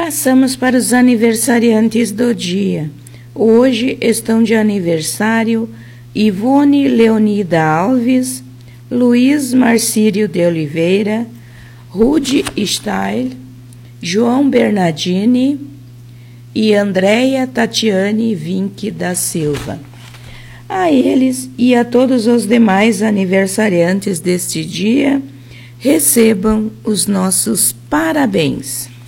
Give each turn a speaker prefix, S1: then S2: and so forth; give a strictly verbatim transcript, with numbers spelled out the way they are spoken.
S1: Passamos para os aniversariantes do dia. Hoje estão de aniversário Ivone Leonida Alves, Luiz Marcírio de Oliveira, Rude Style, João Bernardini e Andréia Tatiane Vinck da Silva. A eles e a todos os demais aniversariantes deste dia, recebam os nossos parabéns.